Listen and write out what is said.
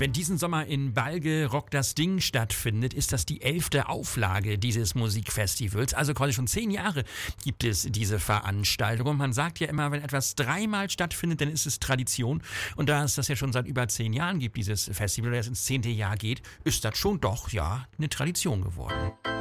Wenn diesen Sommer in Balge Rock das Ding stattfindet, ist das die 11. Auflage dieses Musikfestivals. Also quasi schon 10 Jahre gibt es diese Veranstaltung. Und man sagt ja immer, wenn etwas dreimal stattfindet, dann ist es Tradition. Und da es das ja schon seit über 10 Jahren gibt, dieses Festival, das ins 10. Jahr geht, ist das schon doch, ja, eine Tradition geworden.